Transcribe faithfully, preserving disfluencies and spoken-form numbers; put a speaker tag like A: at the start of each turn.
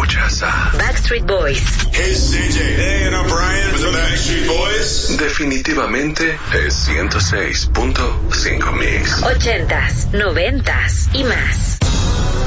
A: escuchas a
B: Backstreet Boys.
C: Hey, C J. Hey, and I'm Brian with the Backstreet Boys.
A: Definitivamente es ciento seis punto cinco Mix.
B: Ochentas, noventas y más.